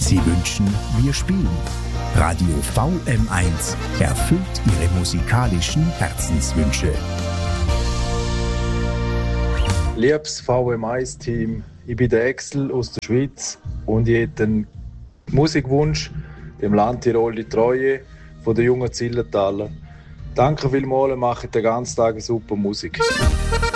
Sie wünschen, wir spielen. Radio VM1 erfüllt Ihre musikalischen Herzenswünsche. Liebes VM1-Team, ich bin der Axel aus der Schweiz und ich hätte einen Musikwunsch, dem Land Tirol die Treue von den jungen Zillertaler. Danke vielmals, macht den ganzen Tag super Musik.